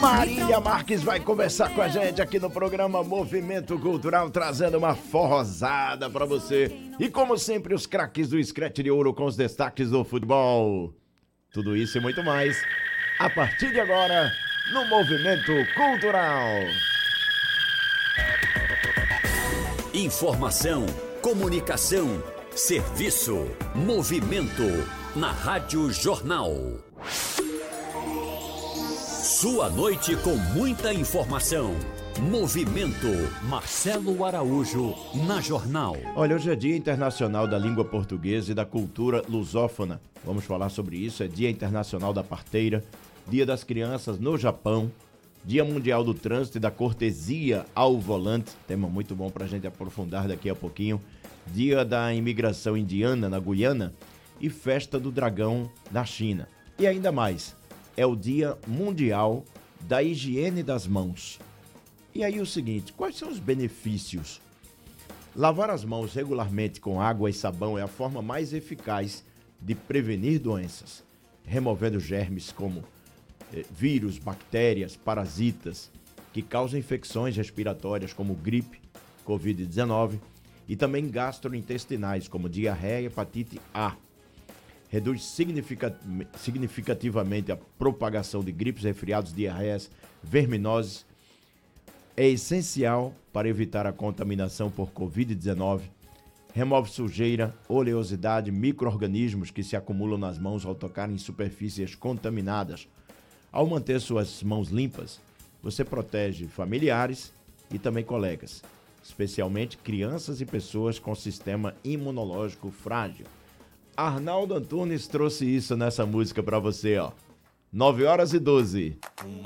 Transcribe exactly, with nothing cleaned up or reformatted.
Marília Marques vai conversar com a gente aqui no programa Movimento Cultural, trazendo uma forrosada pra você. E como sempre, os craques do Scratch de Ouro com os destaques do futebol. Tudo isso e muito mais, a partir de agora, no Movimento Cultural. Informação, comunicação, serviço, movimento na Rádio Jornal. Sua noite com muita informação. Movimento Marcelo Araújo na Jornal. Olha, hoje é Dia Internacional da Língua Portuguesa e da Cultura Lusófona. Vamos falar sobre isso. É Dia Internacional da Parteira, Dia das Crianças no Japão, Dia Mundial do Trânsito e da Cortesia ao Volante, tema muito bom pra gente aprofundar daqui a pouquinho. Dia da Imigração Indiana na Guiana e Festa do Dragão na China. E ainda mais, é o Dia Mundial da Higiene das Mãos. E aí o seguinte, quais são os benefícios? Lavar as mãos regularmente com água e sabão é a forma mais eficaz de prevenir doenças, removendo germes como eh, vírus, bactérias, parasitas, que causam infecções respiratórias como gripe, covid dezenove e também gastrointestinais como diarreia e hepatite A. Reduz significativamente a propagação de gripes, resfriados, diarreias, verminoses. É essencial para evitar a contaminação por covid dezenove. Remove sujeira, oleosidade, micro-organismos que se acumulam nas mãos ao tocar em superfícies contaminadas. Ao manter suas mãos limpas, você protege familiares e também colegas, especialmente crianças e pessoas com sistema imunológico frágil. Arnaldo Antunes trouxe isso nessa música pra você, ó. nove horas e doze.